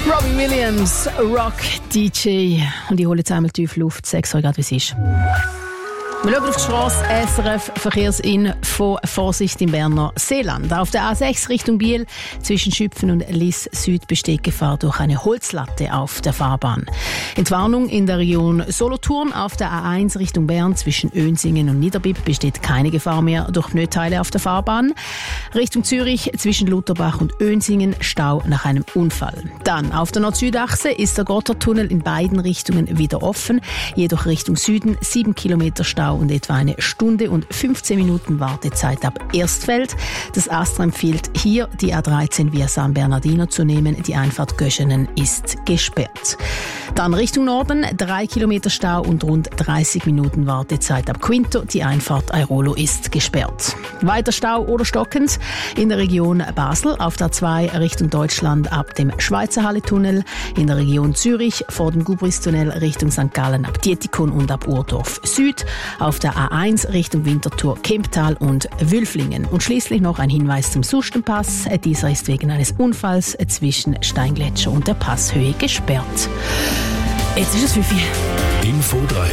Robbie Williams, Rock DJ. Und ich hole jetzt einmal tief Luft, sag euch gerade, wie es ist. Wir schauen auf die Strasse, SRF Verkehrsinfo, Vorsicht im Berner Seeland. Auf der A6 Richtung Biel zwischen Schüpfen und Liss Süd besteht Gefahr durch eine Holzlatte auf der Fahrbahn. Entwarnung in der Region Solothurn. Auf der A1 Richtung Bern zwischen Önsingen und Niederbipp besteht keine Gefahr mehr durch Pneuteile auf der Fahrbahn. Richtung Zürich zwischen Lutherbach und Önsingen Stau nach einem Unfall. Dann auf der Nord-Süd-Achse ist der Gotthardtunnel in beiden Richtungen wieder offen, jedoch Richtung Süden 7 Kilometer Stau und etwa 1 Stunde und 15 Minuten Wartezeit ab Erstfeld. Das ASTRA empfiehlt hier, die A13 via San Bernardino zu nehmen. Die Einfahrt Göschenen ist gesperrt. Dann Richtung Norden 3 Kilometer Stau und rund 30 Minuten Wartezeit ab Quinto. Die Einfahrt Airolo ist gesperrt. Weiter Stau oder stockend in der Region Basel auf der A2 Richtung Deutschland ab dem Schweizer Halle-Tunnel. In der Region Zürich vor dem Gubris-Tunnel Richtung St. Gallen ab Dietikon und ab Urdorf Süd. Auf der A1 Richtung Winterthur, Kemptal und Wülflingen. Und schließlich noch ein Hinweis zum Sustenpass. Dieser ist wegen eines Unfalls zwischen Steingletscher und der Passhöhe gesperrt. Jetzt ist es 5 Uhr. Info 3.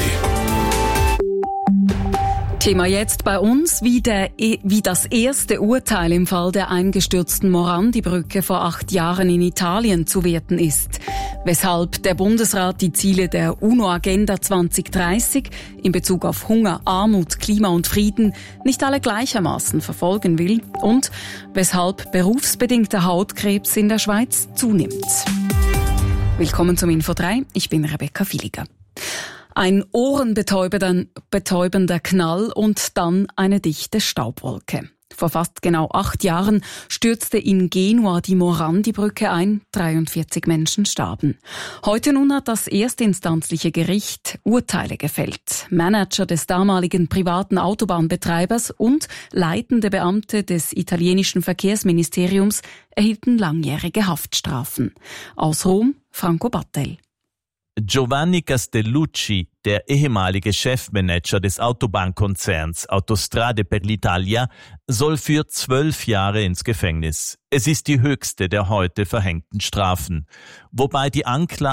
Thema jetzt bei uns, wie das erste Urteil im Fall der eingestürzten Morandi-Brücke vor 8 Jahren in Italien zu werten ist. Weshalb der Bundesrat die Ziele der UNO-Agenda 2030 in Bezug auf Hunger, Armut, Klima und Frieden nicht alle gleichermaßen verfolgen will und weshalb berufsbedingter Hautkrebs in der Schweiz zunimmt. Willkommen zum Info 3, ich bin Rebecca Villiger. Ein ohrenbetäubender Knall und dann eine dichte Staubwolke. Vor fast genau 8 Jahren stürzte in Genua die Morandi-Brücke ein, 43 Menschen starben. Heute nun hat das erstinstanzliche Gericht Urteile gefällt. Manager des damaligen privaten Autobahnbetreibers und leitende Beamte des italienischen Verkehrsministeriums erhielten langjährige Haftstrafen. Aus Rom, Franco Battel. Giovanni Castellucci, der ehemalige Chefmanager des Autobahnkonzerns Autostrade per l'Italia, soll für 12 Jahre ins Gefängnis. Es ist die höchste der heute verhängten Strafen, wobei die Anklage